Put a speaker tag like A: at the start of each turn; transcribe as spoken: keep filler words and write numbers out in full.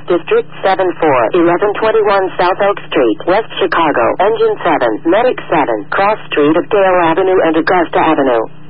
A: District seven four, eleven twenty-one South Oak Street, West Chicago, Engine seven, Medic seven, Cross Street of Dale Avenue and Augusta Avenue.